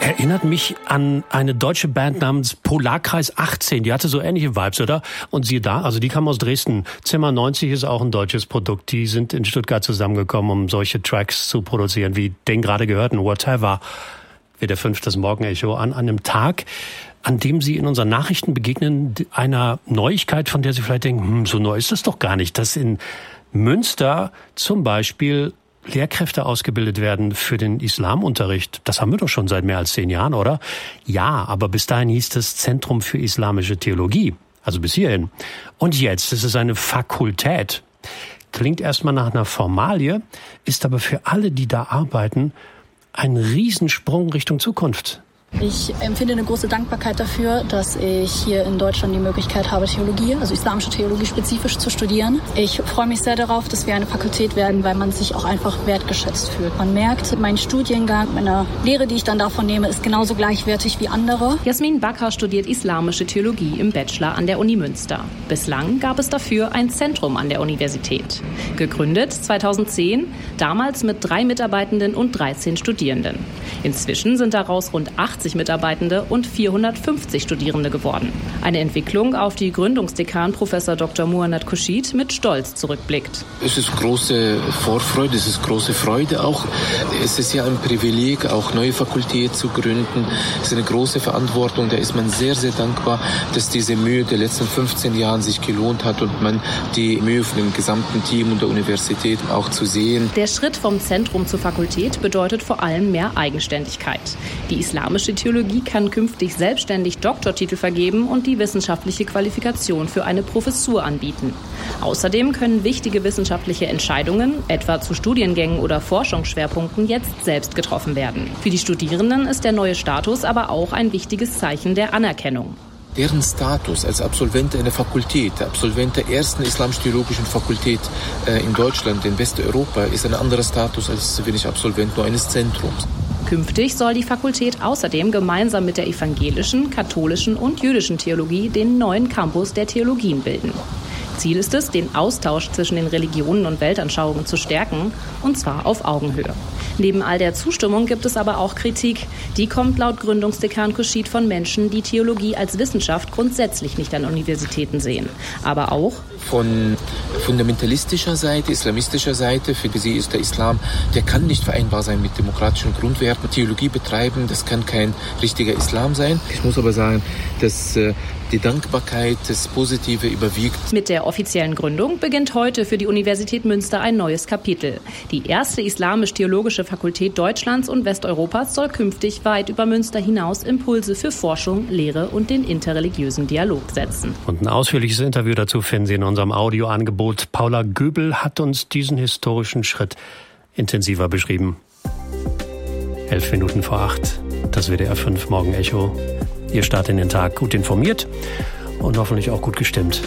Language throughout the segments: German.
Erinnert mich an eine deutsche Band namens Polarkreis 18. Die hatte so ähnliche Vibes, oder? Und siehe da, also die kam aus Dresden. Zimmer 90 ist auch ein deutsches Produkt. Die sind in Stuttgart zusammengekommen, um solche Tracks zu produzieren, wie den gerade gehörten, Whatever. WDR 5, das Morgenecho, an einem Tag, an dem Sie in unseren Nachrichten begegnen, einer Neuigkeit, von der Sie vielleicht denken, so neu ist das doch gar nicht, dass in Münster zum Beispiel Lehrkräfte ausgebildet werden für den Islamunterricht. Das haben wir doch schon seit mehr als 10 Jahren, oder? Ja, aber bis dahin hieß es Zentrum für islamische Theologie. Also bis hierhin. Und jetzt ist es eine Fakultät. Klingt erstmal nach einer Formalie, ist aber für alle, die da arbeiten, ein Riesensprung Richtung Zukunft. Ich empfinde eine große Dankbarkeit dafür, dass ich hier in Deutschland die Möglichkeit habe, Theologie, also islamische Theologie spezifisch zu studieren. Ich freue mich sehr darauf, dass wir eine Fakultät werden, weil man sich auch einfach wertgeschätzt fühlt. Man merkt, mein Studiengang, meine Lehre, die ich dann davon nehme, ist genauso gleichwertig wie andere. Jasmin Bakker studiert islamische Theologie im Bachelor an der Uni Münster. Bislang gab es dafür ein Zentrum an der Universität. Gegründet 2010, damals mit 3 Mitarbeitenden und 13 Studierenden. Inzwischen sind daraus rund 80 Mitarbeitende und 450 Studierende geworden. Eine Entwicklung, auf die Gründungsdekan Prof. Dr. Muannat Kushid mit Stolz zurückblickt. Es ist große Vorfreude, es ist große Freude auch. Es ist ja ein Privileg, auch neue Fakultät zu gründen. Es ist eine große Verantwortung. Da ist man sehr, sehr dankbar, dass diese Mühe der letzten 15 Jahren sich gelohnt hat und man die Mühe von dem gesamten Team und der Universität auch zu sehen. Der Schritt vom Zentrum zur Fakultät bedeutet vor allem mehr Eigenständigkeit. Die islamische Theologie kann künftig selbstständig Doktortitel vergeben und die wissenschaftliche Qualifikation für eine Professur anbieten. Außerdem können wichtige wissenschaftliche Entscheidungen, etwa zu Studiengängen oder Forschungsschwerpunkten, jetzt selbst getroffen werden. Für die Studierenden ist der neue Status aber auch ein wichtiges Zeichen der Anerkennung. Deren Status als Absolvent einer Fakultät, Absolvent der ersten islamisch-theologischen Fakultät in Deutschland, in Westeuropa, ist ein anderer Status, als wenn ich Absolvent nur eines Zentrums. Künftig soll die Fakultät außerdem gemeinsam mit der evangelischen, katholischen und jüdischen Theologie den neuen Campus der Theologien bilden. Ziel ist es, den Austausch zwischen den Religionen und Weltanschauungen zu stärken, und zwar auf Augenhöhe. Neben all der Zustimmung gibt es aber auch Kritik. Die kommt laut Gründungsdekan Kushid von Menschen, die Theologie als Wissenschaft grundsätzlich nicht an Universitäten sehen. Aber auch von fundamentalistischer Seite, islamistischer Seite. Für sie ist der Islam, der kann nicht vereinbar sein mit demokratischen Grundwerten. Theologie betreiben, das kann kein richtiger Islam sein. Ich muss aber sagen, dass die Dankbarkeit, das Positive überwiegt. Mit der offiziellen Gründung beginnt heute für die Universität Münster ein neues Kapitel. Die erste islamisch-theologische Fakultät Deutschlands und Westeuropas soll künftig weit über Münster hinaus Impulse für Forschung, Lehre und den interreligiösen Dialog setzen. Und ein ausführliches Interview dazu finden Sie in unserem Audioangebot. Paula Göbel hat uns diesen historischen Schritt intensiver beschrieben. 11 Minuten vor 8, das WDR 5 Morgenecho. Ihr startet in den Tag gut informiert und hoffentlich auch gut gestimmt.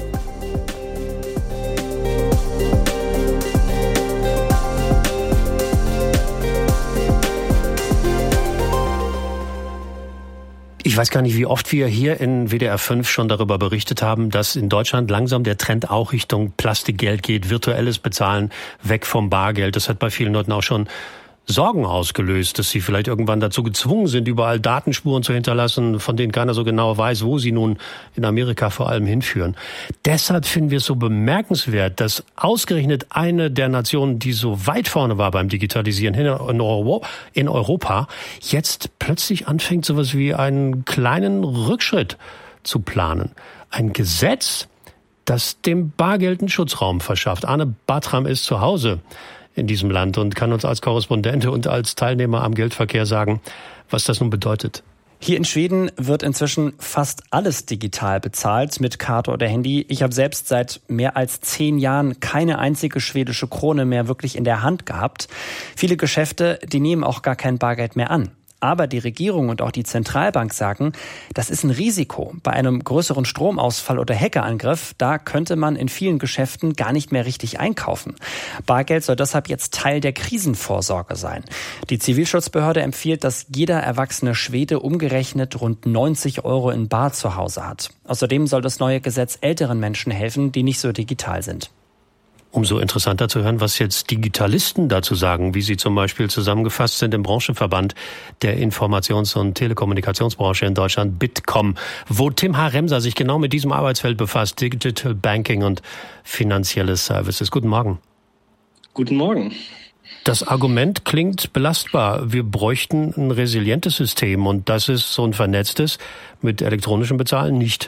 Ich weiß gar nicht, wie oft wir hier in WDR 5 schon darüber berichtet haben, dass in Deutschland langsam der Trend auch Richtung Plastikgeld geht, virtuelles Bezahlen, weg vom Bargeld. Das hat bei vielen Leuten auch schon Sorgen ausgelöst, dass sie vielleicht irgendwann dazu gezwungen sind, überall Datenspuren zu hinterlassen, von denen keiner so genau weiß, wo sie nun in Amerika vor allem hinführen. Deshalb finden wir es so bemerkenswert, dass ausgerechnet eine der Nationen, die so weit vorne war beim Digitalisieren in Europa, jetzt plötzlich anfängt, sowas wie einen kleinen Rückschritt zu planen. Ein Gesetz, das dem Bargeld einen Schutzraum verschafft. Arne Bartram ist zu Hause in diesem Land und kann uns als Korrespondent und als Teilnehmer am Geldverkehr sagen, was das nun bedeutet. Hier in Schweden wird inzwischen fast alles digital bezahlt mit Karte oder Handy. Ich habe selbst seit mehr als 10 Jahren keine einzige schwedische Krone mehr wirklich in der Hand gehabt. Viele Geschäfte, die nehmen auch gar kein Bargeld mehr an. Aber die Regierung und auch die Zentralbank sagen, das ist ein Risiko. Bei einem größeren Stromausfall oder Hackerangriff, da könnte man in vielen Geschäften gar nicht mehr richtig einkaufen. Bargeld soll deshalb jetzt Teil der Krisenvorsorge sein. Die Zivilschutzbehörde empfiehlt, dass jeder erwachsene Schwede umgerechnet rund 90 € in bar zu Hause hat. Außerdem soll das neue Gesetz älteren Menschen helfen, die nicht so digital sind. Umso interessanter zu hören, was jetzt Digitalisten dazu sagen, wie sie zum Beispiel zusammengefasst sind im Branchenverband der Informations- und Telekommunikationsbranche in Deutschland, Bitkom, wo Tim Haremser sich genau mit diesem Arbeitsfeld befasst, Digital Banking und finanzielle Services. Guten Morgen. Guten Morgen. Das Argument klingt belastbar. Wir bräuchten ein resilientes System und das ist so ein vernetztes mit elektronischem Bezahlen nicht.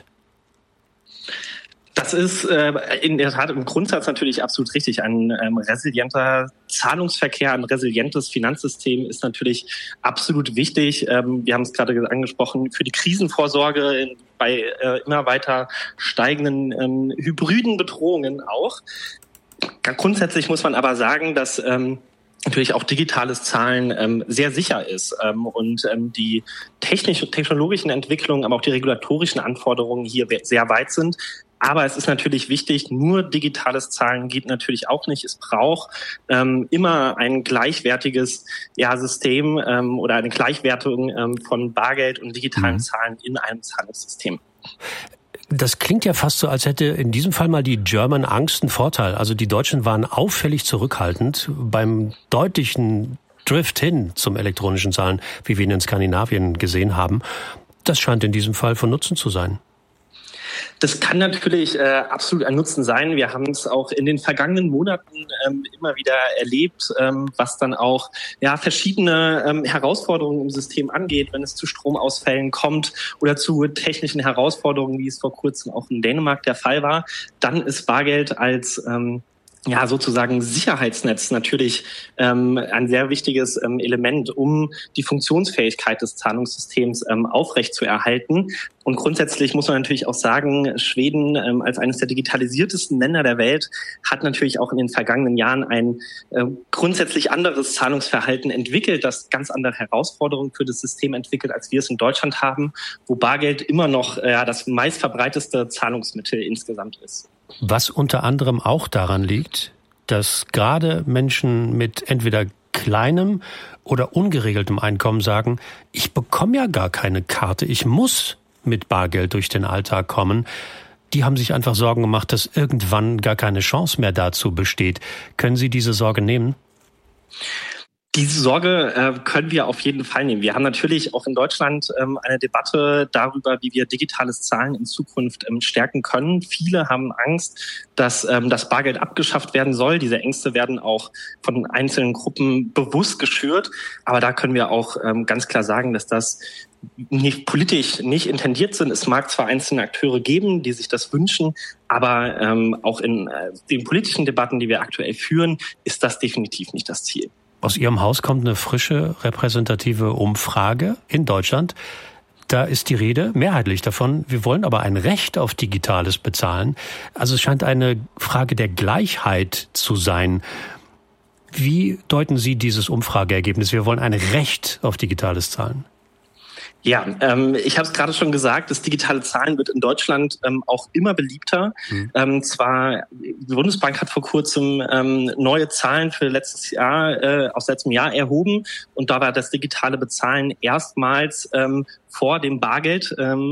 Das ist in der Tat im Grundsatz natürlich absolut richtig. Ein resilienter Zahlungsverkehr, ein resilientes Finanzsystem ist natürlich absolut wichtig. Wir haben es gerade angesprochen, für die Krisenvorsorge bei immer weiter steigenden hybriden Bedrohungen auch. Grundsätzlich muss man aber sagen, dass natürlich auch digitales Zahlen sehr sicher ist und die technologischen Entwicklungen, aber auch die regulatorischen Anforderungen hier sehr weit sind. Aber es ist natürlich wichtig, nur digitales Zahlen geht natürlich auch nicht. Es braucht immer ein gleichwertiges System oder eine Gleichwertung von Bargeld und digitalen Zahlen in einem Zahlungssystem. Das klingt ja fast so, als hätte in diesem Fall mal die German Angst einen Vorteil. Also die Deutschen waren auffällig zurückhaltend beim deutlichen Drift hin zum elektronischen Zahlen, wie wir ihn in Skandinavien gesehen haben. Das scheint in diesem Fall von Nutzen zu sein. Das kann natürlich absolut ein Nutzen sein. Wir haben es auch in den vergangenen Monaten immer wieder erlebt, was dann auch verschiedene Herausforderungen im System angeht, wenn es zu Stromausfällen kommt oder zu technischen Herausforderungen, wie es vor kurzem auch in Dänemark der Fall war. Dann ist Bargeld als sozusagen Sicherheitsnetz natürlich ein sehr wichtiges Element, um die Funktionsfähigkeit des Zahlungssystems aufrechtzuerhalten. Und grundsätzlich muss man natürlich auch sagen, Schweden als eines der digitalisiertesten Länder der Welt hat natürlich auch in den vergangenen Jahren ein grundsätzlich anderes Zahlungsverhalten entwickelt, das ganz andere Herausforderungen für das System entwickelt, als wir es in Deutschland haben, wo Bargeld immer noch das meistverbreiteste Zahlungsmittel insgesamt ist. Was unter anderem auch daran liegt, dass gerade Menschen mit entweder kleinem oder ungeregeltem Einkommen sagen, ich bekomme ja gar keine Karte, ich muss mit Bargeld durch den Alltag kommen. Die haben sich einfach Sorgen gemacht, dass irgendwann gar keine Chance mehr dazu besteht. Können Sie diese Sorge nehmen? Diese Sorge können wir auf jeden Fall nehmen. Wir haben natürlich auch in Deutschland eine Debatte darüber, wie wir digitales Zahlen in Zukunft stärken können. Viele haben Angst, dass das Bargeld abgeschafft werden soll. Diese Ängste werden auch von einzelnen Gruppen bewusst geschürt. Aber da können wir auch ganz klar sagen, dass das politisch nicht intendiert sind. Es mag zwar einzelne Akteure geben, die sich das wünschen, aber auch in den politischen Debatten, die wir aktuell führen, ist das definitiv nicht das Ziel. Aus Ihrem Haus kommt eine frische, repräsentative Umfrage in Deutschland. Da ist die Rede mehrheitlich davon, wir wollen aber ein Recht auf digitales Bezahlen. Also es scheint eine Frage der Gleichheit zu sein. Wie deuten Sie dieses Umfrageergebnis? Wir wollen ein Recht auf digitales Zahlen. Ja, ich habe es gerade schon gesagt, das digitale Zahlen wird in Deutschland auch immer beliebter. Die Bundesbank hat vor kurzem neue Zahlen für aus letztem Jahr erhoben und da war das digitale Bezahlen erstmals vor dem Bargeld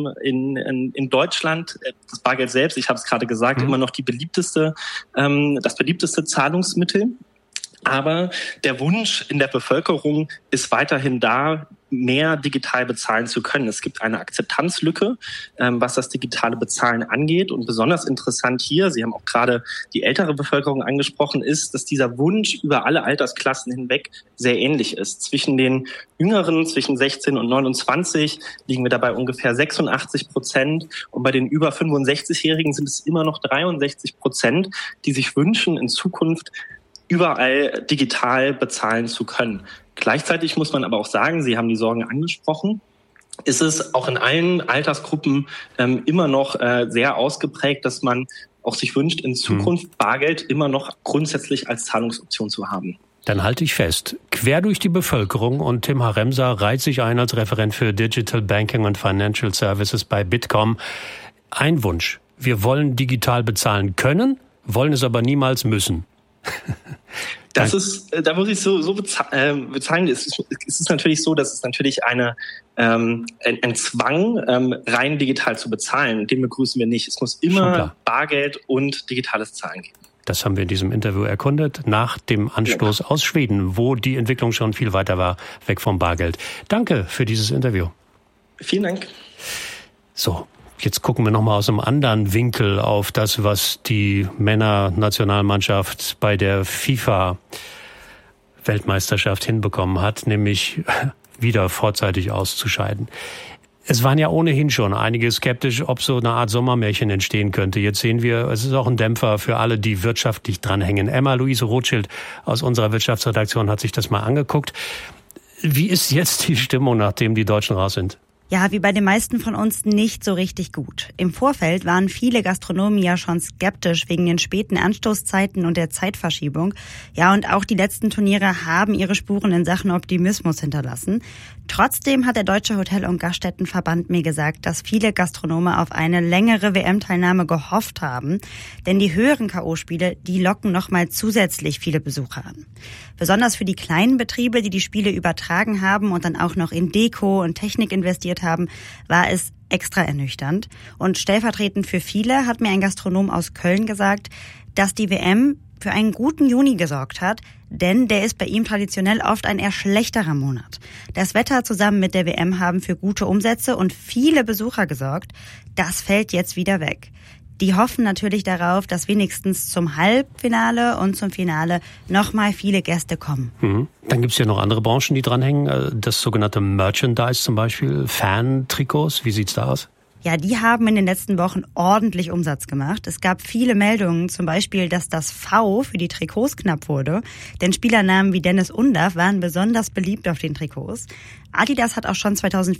in Deutschland. Das Bargeld selbst, ich habe es gerade gesagt, immer noch das beliebteste Zahlungsmittel. Aber der Wunsch in der Bevölkerung ist weiterhin da, mehr digital bezahlen zu können. Es gibt eine Akzeptanzlücke, was das digitale Bezahlen angeht. Und besonders interessant hier, Sie haben auch gerade die ältere Bevölkerung angesprochen, ist, dass dieser Wunsch über alle Altersklassen hinweg sehr ähnlich ist. Zwischen den Jüngeren, zwischen 16 und 29, liegen wir dabei ungefähr 86%. Und bei den über 65-Jährigen sind es immer noch 63%, die sich wünschen, in Zukunft überall digital bezahlen zu können. Gleichzeitig muss man aber auch sagen, Sie haben die Sorgen angesprochen, ist es auch in allen Altersgruppen immer noch sehr ausgeprägt, dass man auch sich wünscht, in Zukunft Bargeld immer noch grundsätzlich als Zahlungsoption zu haben. Dann halte ich fest, quer durch die Bevölkerung, und Tim Haremser reiht sich ein als Referent für Digital Banking und Financial Services bei Bitkom. Ein Wunsch: Wir wollen digital bezahlen können, wollen es aber niemals müssen. Da muss ich so bezahlen. Es ist natürlich so, dass es natürlich ein Zwang, rein digital zu bezahlen, den begrüßen wir nicht. Es muss immer Bargeld und digitales Zahlen geben. Das haben wir in diesem Interview erkundet, nach dem Anstoß aus Schweden, wo die Entwicklung schon viel weiter war, weg vom Bargeld. Danke für dieses Interview. Vielen Dank. So, jetzt gucken wir nochmal aus einem anderen Winkel auf das, was die Männernationalmannschaft bei der FIFA-Weltmeisterschaft hinbekommen hat, nämlich wieder vorzeitig auszuscheiden. Es waren ja ohnehin schon einige skeptisch, ob so eine Art Sommermärchen entstehen könnte. Jetzt sehen wir, es ist auch ein Dämpfer für alle, die wirtschaftlich dranhängen. Emma-Luise Rothschild aus unserer Wirtschaftsredaktion hat sich das mal angeguckt. Wie ist jetzt die Stimmung, nachdem die Deutschen raus sind? Ja, wie bei den meisten von uns nicht so richtig gut. Im Vorfeld waren viele Gastronomen ja schon skeptisch wegen den späten Anstoßzeiten und der Zeitverschiebung. Ja, und auch die letzten Turniere haben ihre Spuren in Sachen Optimismus hinterlassen. Trotzdem hat der Deutsche Hotel- und Gaststättenverband mir gesagt, dass viele Gastronomen auf eine längere WM-Teilnahme gehofft haben. Denn die höheren K.O.-Spiele, die locken nochmal zusätzlich viele Besucher an. Besonders für die kleinen Betriebe, die die Spiele übertragen haben und dann auch noch in Deko und Technik investiert haben, war es extra ernüchternd. Und stellvertretend für viele hat mir ein Gastronom aus Köln gesagt, dass die WM für einen guten Juni gesorgt hat, denn der ist bei ihm traditionell oft ein eher schlechterer Monat. Das Wetter zusammen mit der WM haben für gute Umsätze und viele Besucher gesorgt. Das fällt jetzt wieder weg. Die hoffen natürlich darauf, dass wenigstens zum Halbfinale und zum Finale nochmal viele Gäste kommen. Dann gibt's ja noch andere Branchen, die dranhängen. Das sogenannte Merchandise zum Beispiel, Fan-Trikots. Wie sieht's da aus? Ja, die haben in den letzten Wochen ordentlich Umsatz gemacht. Es gab viele Meldungen, zum Beispiel, dass das V für die Trikots knapp wurde. Denn Spielernamen wie Dennis Undaff waren besonders beliebt auf den Trikots. Adidas hat auch schon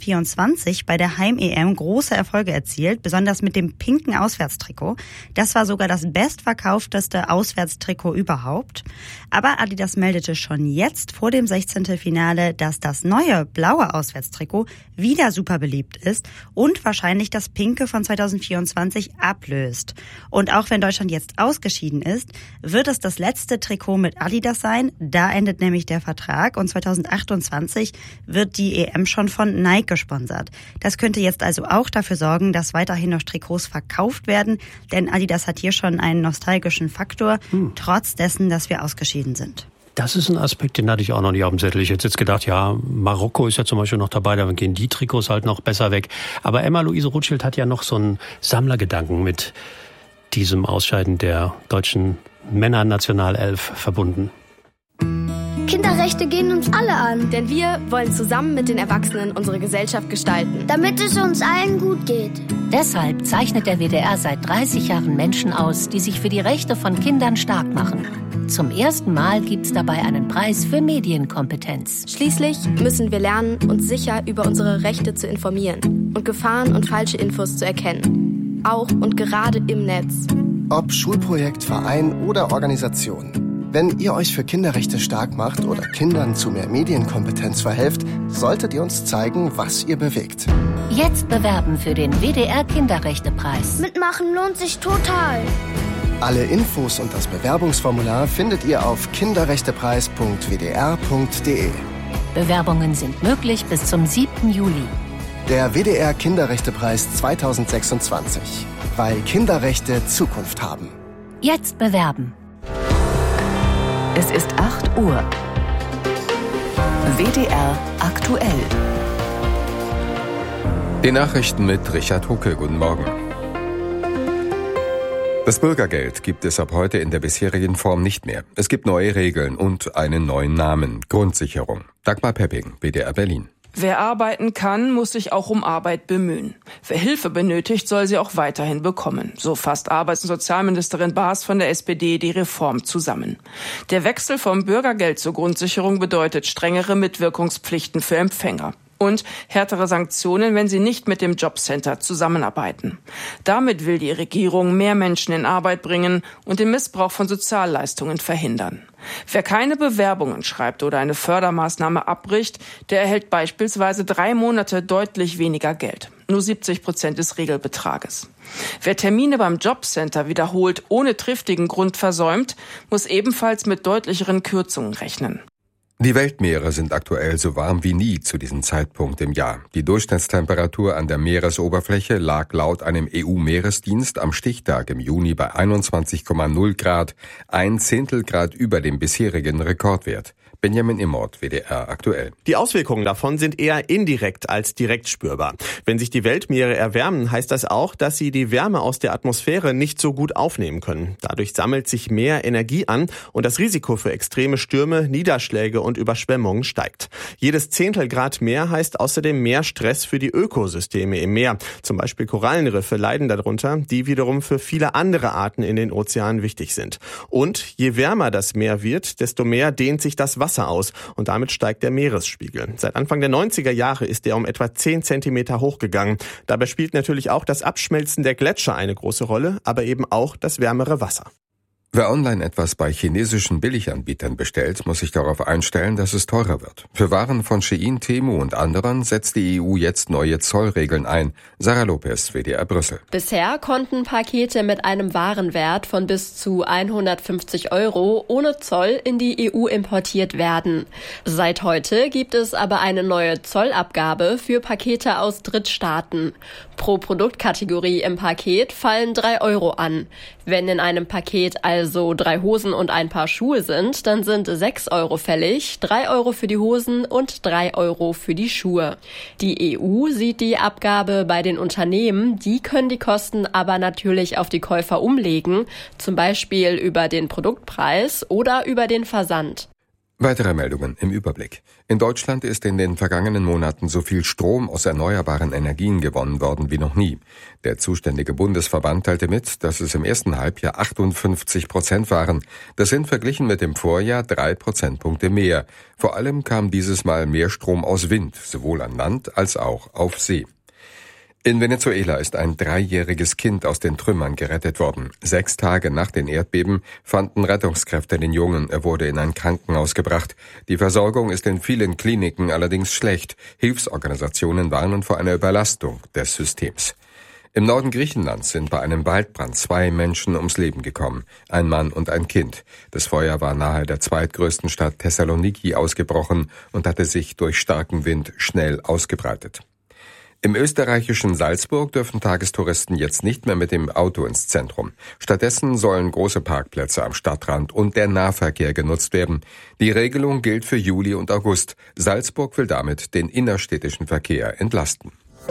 2024 bei der Heim-EM große Erfolge erzielt, besonders mit dem pinken Auswärtstrikot. Das war sogar das bestverkaufteste Auswärtstrikot überhaupt. Aber Adidas meldete schon jetzt vor dem 16. Finale, dass das neue blaue Auswärtstrikot wieder super beliebt ist und wahrscheinlich das pinke von 2024 ablöst. Und auch wenn Deutschland jetzt ausgeschieden ist, wird es das letzte Trikot mit Adidas sein. Da endet nämlich der Vertrag und 2028 wird die EM schon von Nike gesponsert. Das könnte jetzt also auch dafür sorgen, dass weiterhin noch Trikots verkauft werden, denn Adidas hat hier schon einen nostalgischen Faktor, trotz dessen, dass wir ausgeschieden sind. Das ist ein Aspekt, den hatte ich auch noch nicht auf dem Zettel. Ich hätte jetzt gedacht, ja, Marokko ist ja zum Beispiel noch dabei, da gehen die Trikots halt noch besser weg. Aber Emma-Luise Rothschild hat ja noch so einen Sammlergedanken mit diesem Ausscheiden der deutschen Männernationalelf verbunden. Kinderrechte gehen uns alle an. Denn wir wollen zusammen mit den Erwachsenen unsere Gesellschaft gestalten. Damit es uns allen gut geht. Deshalb zeichnet der WDR seit 30 Jahren Menschen aus, die sich für die Rechte von Kindern stark machen. Zum ersten Mal gibt's dabei einen Preis für Medienkompetenz. Schließlich müssen wir lernen, uns sicher über unsere Rechte zu informieren und Gefahren und falsche Infos zu erkennen. Auch und gerade im Netz. Ob Schulprojekt, Verein oder Organisation. Wenn ihr euch für Kinderrechte stark macht oder Kindern zu mehr Medienkompetenz verhelft, solltet ihr uns zeigen, was ihr bewegt. Jetzt bewerben für den WDR Kinderrechtepreis. Mitmachen lohnt sich total. Alle Infos und das Bewerbungsformular findet ihr auf kinderrechtepreis.wdr.de. Bewerbungen sind möglich bis zum 7. Juli. Der WDR Kinderrechtepreis 2026. Weil Kinderrechte Zukunft haben. Jetzt bewerben. Es ist 8 Uhr. WDR aktuell. Die Nachrichten mit Richard Hucke. Guten Morgen. Das Bürgergeld gibt es ab heute in der bisherigen Form nicht mehr. Es gibt neue Regeln und einen neuen Namen. Grundsicherung. Dagmar Pepping, WDR Berlin. Wer arbeiten kann, muss sich auch um Arbeit bemühen. Wer Hilfe benötigt, soll sie auch weiterhin bekommen. So fasst Arbeits- und Sozialministerin Baas von der SPD die Reform zusammen. Der Wechsel vom Bürgergeld zur Grundsicherung bedeutet strengere Mitwirkungspflichten für Empfänger. Und härtere Sanktionen, wenn sie nicht mit dem Jobcenter zusammenarbeiten. Damit will die Regierung mehr Menschen in Arbeit bringen und den Missbrauch von Sozialleistungen verhindern. Wer keine Bewerbungen schreibt oder eine Fördermaßnahme abbricht, der erhält beispielsweise 3 Monate deutlich weniger Geld. Nur 70% des Regelbetrages. Wer Termine beim Jobcenter wiederholt ohne triftigen Grund versäumt, muss ebenfalls mit deutlicheren Kürzungen rechnen. Die Weltmeere sind aktuell so warm wie nie zu diesem Zeitpunkt im Jahr. Die Durchschnittstemperatur an der Meeresoberfläche lag laut einem EU-Meeresdienst am Stichtag im Juni bei 21,0 Grad, 1/10 Grad über dem bisherigen Rekordwert. Benjamin Immort, WDR aktuell. Die Auswirkungen davon sind eher indirekt als direkt spürbar. Wenn sich die Weltmeere erwärmen, heißt das auch, dass sie die Wärme aus der Atmosphäre nicht so gut aufnehmen können. Dadurch sammelt sich mehr Energie an und das Risiko für extreme Stürme, Niederschläge und Überschwemmungen steigt. Jedes 1/10 Grad mehr heißt außerdem mehr Stress für die Ökosysteme im Meer. Zum Beispiel Korallenriffe leiden darunter, die wiederum für viele andere Arten in den Ozeanen wichtig sind. Und je wärmer das Meer wird, desto mehr dehnt sich das Wasser aus und damit steigt der Meeresspiegel. Seit Anfang der 90er Jahre ist er um etwa 10 Zentimeter hochgegangen. Dabei spielt natürlich auch das Abschmelzen der Gletscher eine große Rolle, aber eben auch das wärmere Wasser. Wer online etwas bei chinesischen Billiganbietern bestellt, muss sich darauf einstellen, dass es teurer wird. Für Waren von Shein, Temu und anderen setzt die EU jetzt neue Zollregeln ein. Sarah Lopez, WDR Brüssel. Bisher konnten Pakete mit einem Warenwert von bis zu 150 € ohne Zoll in die EU importiert werden. Seit heute gibt es aber eine neue Zollabgabe für Pakete aus Drittstaaten. Pro Produktkategorie im Paket fallen 3 € an. Wenn in einem Paket also 3 Hosen und ein Paar Schuhe sind, dann sind 6 € fällig, 3 € für die Hosen und 3 € für die Schuhe. Die EU sieht die Abgabe bei den Unternehmen, die können die Kosten aber natürlich auf die Käufer umlegen, zum Beispiel über den Produktpreis oder über den Versand. Weitere Meldungen im Überblick. In Deutschland ist in den vergangenen Monaten so viel Strom aus erneuerbaren Energien gewonnen worden wie noch nie. Der zuständige Bundesverband teilte mit, dass es im ersten Halbjahr 58% waren. Das sind verglichen mit dem Vorjahr 3 Prozentpunkte mehr. Vor allem kam dieses Mal mehr Strom aus Wind, sowohl an Land als auch auf See. In Venezuela ist ein 3-jähriges Kind aus den Trümmern gerettet worden. 6 Tage nach den Erdbeben fanden Rettungskräfte den Jungen. Er wurde in ein Krankenhaus gebracht. Die Versorgung ist in vielen Kliniken allerdings schlecht. Hilfsorganisationen warnen vor einer Überlastung des Systems. Im Norden Griechenlands sind bei einem Waldbrand 2 Menschen ums Leben gekommen. Ein Mann und ein Kind. Das Feuer war nahe der zweitgrößten Stadt Thessaloniki ausgebrochen und hatte sich durch starken Wind schnell ausgebreitet. Im österreichischen Salzburg dürfen Tagestouristen jetzt nicht mehr mit dem Auto ins Zentrum. Stattdessen sollen große Parkplätze am Stadtrand und der Nahverkehr genutzt werden. Die Regelung gilt für Juli und August. Salzburg will damit den innerstädtischen Verkehr entlasten.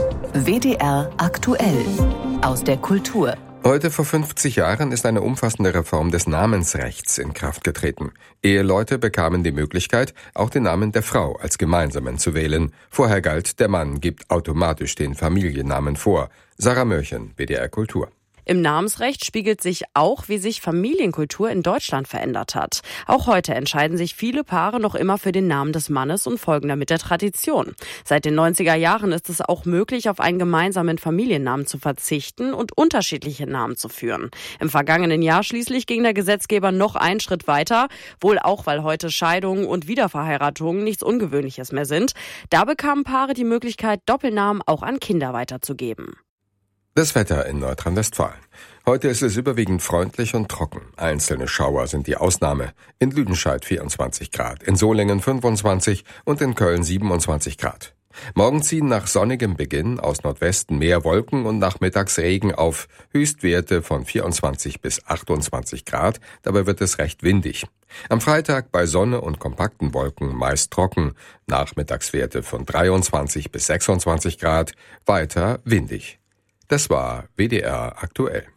WDR aktuell aus der Kultur. Heute vor 50 Jahren ist eine umfassende Reform des Namensrechts in Kraft getreten. Eheleute bekamen die Möglichkeit, auch den Namen der Frau als gemeinsamen zu wählen. Vorher galt, der Mann gibt automatisch den Familiennamen vor. Sarah Mörchen, WDR Kultur. Im Namensrecht spiegelt sich auch, wie sich Familienkultur in Deutschland verändert hat. Auch heute entscheiden sich viele Paare noch immer für den Namen des Mannes und folgen damit der Tradition. Seit den 90er Jahren ist es auch möglich, auf einen gemeinsamen Familiennamen zu verzichten und unterschiedliche Namen zu führen. Im vergangenen Jahr schließlich ging der Gesetzgeber noch einen Schritt weiter, wohl auch, weil heute Scheidungen und Wiederverheiratungen nichts Ungewöhnliches mehr sind. Da bekamen Paare die Möglichkeit, Doppelnamen auch an Kinder weiterzugeben. Das Wetter in Nordrhein-Westfalen. Heute ist es überwiegend freundlich und trocken. Einzelne Schauer sind die Ausnahme. In Lüdenscheid 24 Grad, in Solingen 25 und in Köln 27 Grad. Morgen ziehen nach sonnigem Beginn aus Nordwesten mehr Wolken und nachmittags Regen auf. Höchstwerte von 24 bis 28 Grad, dabei wird es recht windig. Am Freitag bei Sonne und kompakten Wolken meist trocken. Nachmittagswerte von 23 bis 26 Grad, weiter windig. Das war WDR aktuell.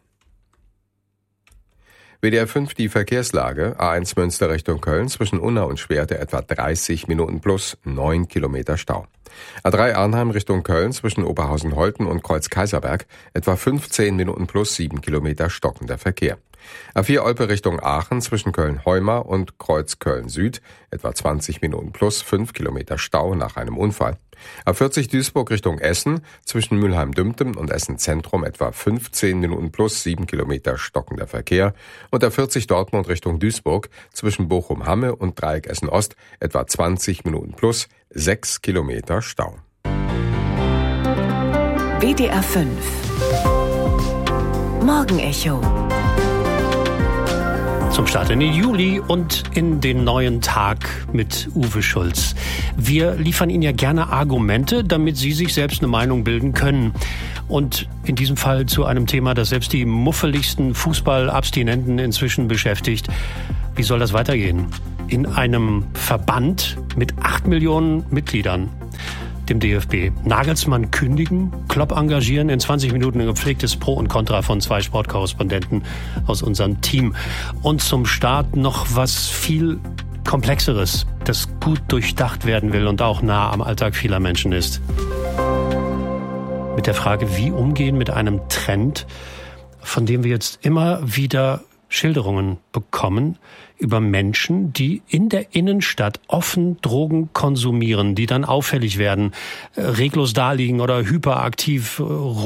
WDR 5 die Verkehrslage. A1 Münster Richtung Köln zwischen Unna und Schwerte etwa 30 Minuten plus 9 Kilometer Stau. A3 Arnheim Richtung Köln zwischen Oberhausen-Holten und Kreuz-Kaiserberg etwa 15 Minuten plus 7 Kilometer stockender Verkehr. A4 Olpe Richtung Aachen zwischen Köln-Heuma und Kreuz Köln-Süd etwa 20 Minuten plus 5 Kilometer Stau nach einem Unfall. A40 Duisburg Richtung Essen zwischen Mülheim-Dümpten und Essen-Zentrum etwa 15 Minuten plus 7 Kilometer stockender Verkehr. Und A40 Dortmund Richtung Duisburg zwischen Bochum-Hamme und Dreieck Essen-Ost etwa 20 Minuten plus 6 Kilometer Stau. WDR 5 Morgenecho Zum Start in den Juli und in den neuen Tag mit Uwe Schulz. Wir liefern Ihnen ja gerne Argumente, damit Sie sich selbst eine Meinung bilden können. Und in diesem Fall zu einem Thema, das selbst die muffeligsten Fußballabstinenten inzwischen beschäftigt. Wie soll das weitergehen? In einem Verband mit 8 Millionen Mitgliedern, dem DFB. Nagelsmann kündigen, Klopp engagieren, in 20 Minuten ein gepflegtes Pro und Contra von 2 Sportkorrespondenten aus unserem Team. Und zum Start noch was viel Komplexeres, das gut durchdacht werden will und auch nah am Alltag vieler Menschen ist. Mit der Frage, wie umgehen mit einem Trend, von dem wir jetzt immer wieder Schilderungen bekommen über Menschen, die in der Innenstadt offen Drogen konsumieren, die dann auffällig werden, reglos daliegen oder hyperaktiv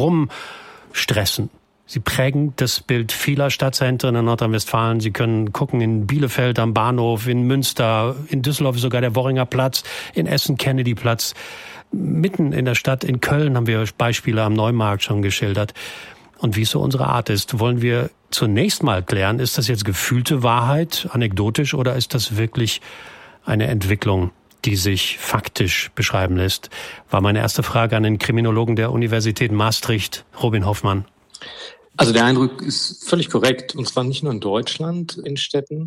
rumstressen. Sie prägen das Bild vieler Stadtzentren in Nordrhein-Westfalen. Sie können gucken in Bielefeld am Bahnhof, in Münster, in Düsseldorf sogar der Worringer Platz, in Essen Kennedy-Platz. Mitten in der Stadt, in Köln haben wir Beispiele am Neumarkt schon geschildert. Und wie es so unsere Art ist, wollen wir zunächst mal klären, ist das jetzt gefühlte Wahrheit, anekdotisch, oder ist das wirklich eine Entwicklung, die sich faktisch beschreiben lässt? War meine erste Frage an den Kriminologen der Universität Maastricht, Robin Hoffmann. Also der Eindruck ist völlig korrekt, und zwar nicht nur in Deutschland in Städten,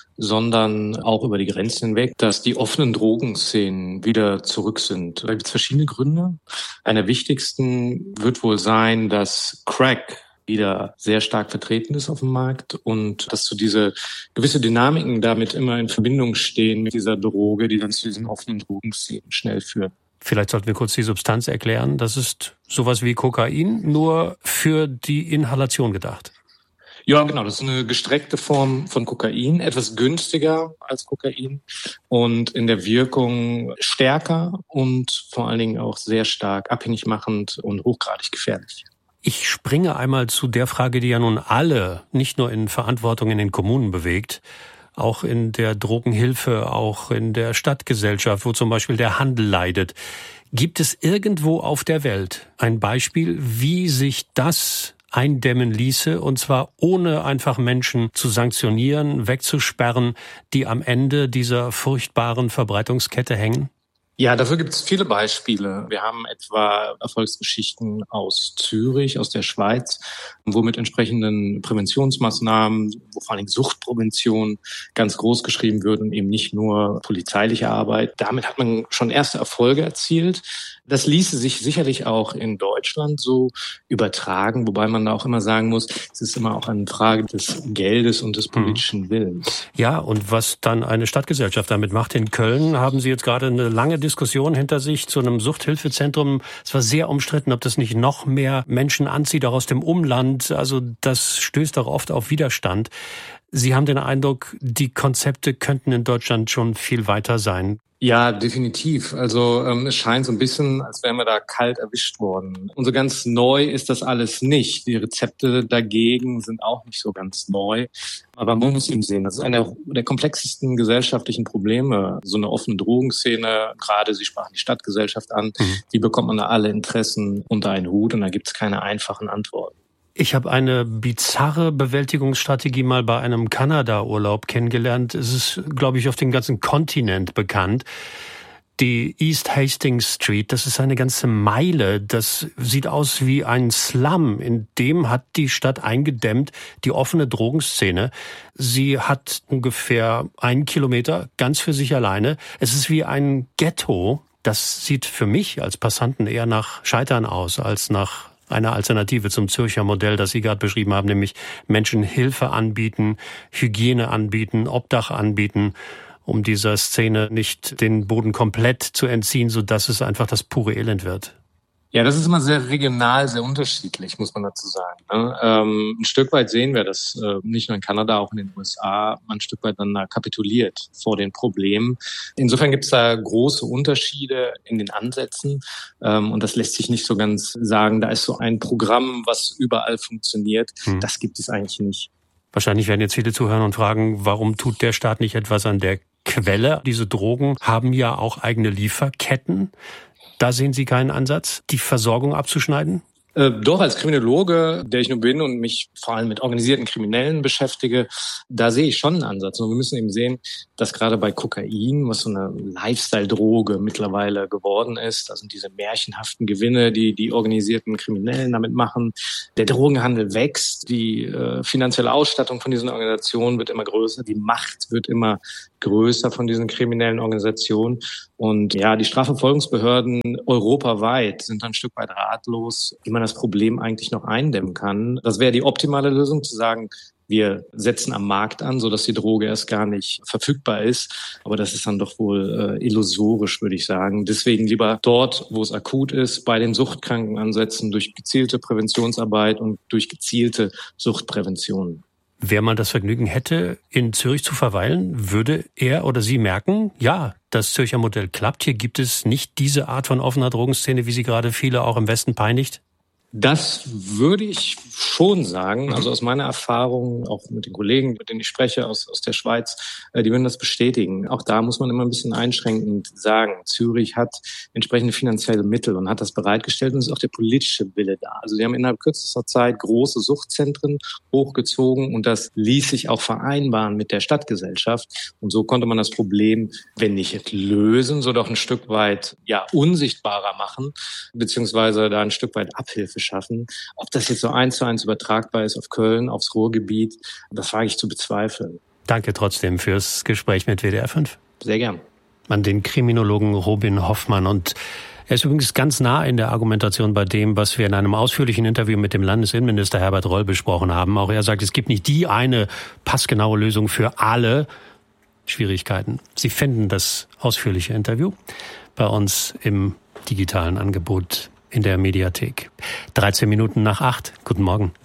sondern auch über die Grenzen hinweg, dass die offenen Drogenszenen wieder zurück sind. Da gibt es verschiedene Gründe. Einer der wichtigsten wird wohl sein, dass Crack wieder sehr stark vertreten ist auf dem Markt und dass so diese gewisse Dynamiken damit immer in Verbindung stehen mit dieser Droge, die dann zu diesen offenen Drogenszenen schnell führen. Vielleicht sollten wir kurz die Substanz erklären. Das ist sowas wie Kokain, nur für die Inhalation gedacht. Ja, genau. Das ist eine gestreckte Form von Kokain, etwas günstiger als Kokain und in der Wirkung stärker und vor allen Dingen auch sehr stark abhängig machend und hochgradig gefährlich. Ich springe einmal zu der Frage, die ja nun alle, nicht nur in Verantwortung in den Kommunen bewegt, auch in der Drogenhilfe, auch in der Stadtgesellschaft, wo zum Beispiel der Handel leidet. Gibt es irgendwo auf der Welt ein Beispiel, wie sich das eindämmen ließe, und zwar ohne einfach Menschen zu sanktionieren, wegzusperren, die am Ende dieser furchtbaren Verbreitungskette hängen? Ja, dafür gibt es viele Beispiele. Wir haben etwa Erfolgsgeschichten aus Zürich, aus der Schweiz, wo mit entsprechenden Präventionsmaßnahmen, wo vor allem Suchtprävention ganz groß geschrieben wird und eben nicht nur polizeiliche Arbeit. Damit hat man schon erste Erfolge erzielt. Das ließe sich sicherlich auch in Deutschland so übertragen, wobei man da auch immer sagen muss, es ist immer auch eine Frage des Geldes und des politischen Willens. Ja, und was dann eine Stadtgesellschaft damit macht. In Köln haben Sie jetzt gerade eine lange Diskussion hinter sich zu einem Suchthilfezentrum. Es war sehr umstritten, ob das nicht noch mehr Menschen anzieht, auch aus dem Umland. Also das stößt auch oft auf Widerstand. Sie haben den Eindruck, die Konzepte könnten in Deutschland schon viel weiter sein. Ja, definitiv. Also es scheint so ein bisschen, als wären wir da kalt erwischt worden. Und so ganz neu ist das alles nicht. Die Rezepte dagegen sind auch nicht so ganz neu. Aber man muss eben sehen, das ist einer der komplexesten gesellschaftlichen Probleme. So eine offene Drogenszene, gerade Sie sprachen die Stadtgesellschaft an, wie bekommt man da alle Interessen unter einen Hut? Und da gibt es keine einfachen Antworten. Ich habe eine bizarre Bewältigungsstrategie mal bei einem Kanada-Urlaub kennengelernt. Es ist, glaube ich, auf dem ganzen Kontinent bekannt. Die East Hastings Street, das ist eine ganze Meile. Das sieht aus wie ein Slum. In dem hat die Stadt eingedämmt die offene Drogenszene. Sie hat ungefähr 1 Kilometer ganz für sich alleine. Es ist wie ein Ghetto. Das sieht für mich als Passanten eher nach Scheitern aus als nach eine Alternative zum Zürcher Modell, das Sie gerade beschrieben haben, nämlich Menschen Hilfe anbieten, Hygiene anbieten, Obdach anbieten, um dieser Szene nicht den Boden komplett zu entziehen, sodass es einfach das pure Elend wird. Ja, das ist immer sehr regional, sehr unterschiedlich, muss man dazu sagen. Ein Stück weit sehen wir das, nicht nur in Kanada, auch in den USA, ein Stück weit dann kapituliert vor den Problemen. Insofern gibt es da große Unterschiede in den Ansätzen und das lässt sich nicht so ganz sagen, da ist so ein Programm, was überall funktioniert. Das gibt es eigentlich nicht. Wahrscheinlich werden jetzt viele zuhören und fragen, warum tut der Staat nicht etwas an der Quelle? Diese Drogen haben ja auch eigene Lieferketten. Da sehen Sie keinen Ansatz, die Versorgung abzuschneiden? Doch, als Kriminologe, der ich nun bin und mich vor allem mit organisierten Kriminellen beschäftige, da sehe ich schon einen Ansatz. Und wir müssen eben sehen, dass gerade bei Kokain, was so eine Lifestyle-Droge mittlerweile geworden ist, da sind diese märchenhaften Gewinne, die organisierten Kriminellen damit machen. Der Drogenhandel wächst, die finanzielle Ausstattung von diesen Organisationen wird immer größer, die Macht wird immer größer von diesen kriminellen Organisationen. Und ja, die Strafverfolgungsbehörden europaweit sind ein Stück weit ratlos, wie man das Problem eigentlich noch eindämmen kann. Das wäre die optimale Lösung, zu sagen, wir setzen am Markt an, sodass die Droge erst gar nicht verfügbar ist. Aber das ist dann doch wohl illusorisch, würde ich sagen. Deswegen lieber dort, wo es akut ist, bei den Suchtkranken ansetzen, durch gezielte Präventionsarbeit und durch gezielte Suchtprävention. Wer mal das Vergnügen hätte, in Zürich zu verweilen, würde er oder sie merken, ja, das Zürcher Modell klappt. Hier gibt es nicht diese Art von offener Drogenszene, wie sie gerade viele auch im Westen peinigt. Das würde ich schon sagen. Also aus meiner Erfahrung, auch mit den Kollegen, mit denen ich spreche aus der Schweiz, die würden das bestätigen. Auch da muss man immer ein bisschen einschränkend sagen, Zürich hat entsprechende finanzielle Mittel und hat das bereitgestellt und es ist auch der politische Wille da. Also sie haben innerhalb kürzester Zeit große Suchtzentren hochgezogen und das ließ sich auch vereinbaren mit der Stadtgesellschaft. Und so konnte man das Problem, wenn nicht lösen, so doch ein Stück weit unsichtbarer machen, beziehungsweise da ein Stück weit Abhilfe schaffen. Ob das jetzt so 1:1 übertragbar ist auf Köln, aufs Ruhrgebiet, das wage ich zu bezweifeln. Danke trotzdem fürs Gespräch mit WDR 5. Sehr gern. An den Kriminologen Robin Hoffmann. Und er ist übrigens ganz nah in der Argumentation bei dem, was wir in einem ausführlichen Interview mit dem Landesinnenminister Herbert Reul besprochen haben. Auch er sagt, es gibt nicht die eine passgenaue Lösung für alle Schwierigkeiten. Sie finden das ausführliche Interview bei uns im digitalen Angebot in der Mediathek. 13 Minuten nach 8. Guten Morgen.